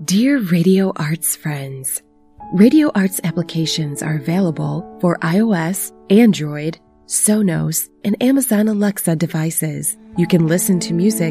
Dear Radio Arts friends, Radio Arts applications are available for iOS, Android, Sonos, and Amazon Alexa devices. You can listen to music